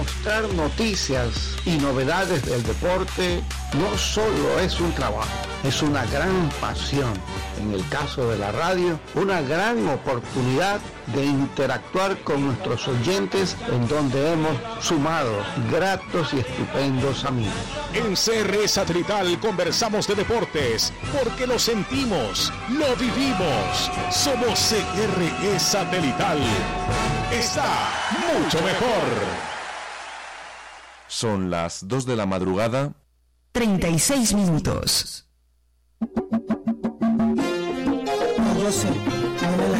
mostrar noticias y novedades del deporte no solo es un trabajo, es una gran pasión. En el caso de la radio, una gran oportunidad de interactuar con nuestros oyentes, en donde hemos sumado gratos y estupendos amigos. En CRE Satelital conversamos de deportes, porque lo sentimos, lo vivimos. Somos CRE Satelital. Está mucho mejor. Son las 2 de la madrugada. 36 minutos. Yo sé.